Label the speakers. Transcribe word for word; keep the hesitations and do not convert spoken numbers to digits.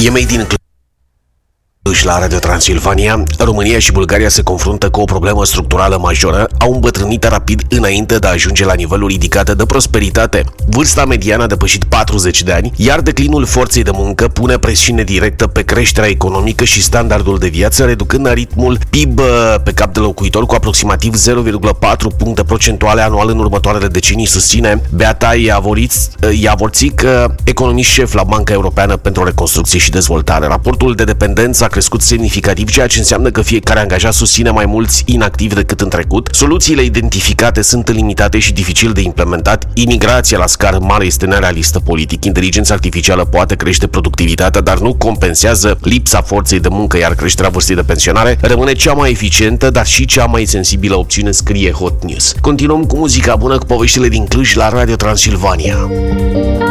Speaker 1: E made in Cluj la Radio Transilvania. România și Bulgaria se confruntă cu o problemă structurală majoră, au îmbătrânit rapid înainte de a ajunge la nivelul ridicat de prosperitate. Vârsta mediană a depășit patruzeci de ani, iar declinul forței de muncă pune presiune directă pe creșterea economică și standardul de viață, reducând ritmul P I B pe cap de locuitor cu aproximativ zero virgulă patru puncte procentuale anual în următoarele decenii, susține Beata Iavorțic, economist șef la Banca Europeană pentru Reconstrucție și Dezvoltare. Raportul de dependență a crescut semnificativ, ceea ce înseamnă că fiecare angajat susține mai mulți inactivi decât în trecut. Soluțiile identificate sunt limitate și dificil de implementat. Imigrația la scară mare este nerealistă politic. Inteligența artificială poate crește productivitatea, dar nu compensează lipsa forței de muncă, iar creșterea vârstei de pensionare rămâne cea mai eficientă, dar și cea mai sensibilă opțiune, scrie Hot News. Continuăm cu muzica bună, cu poveștile din Cluj la Radio Transilvania.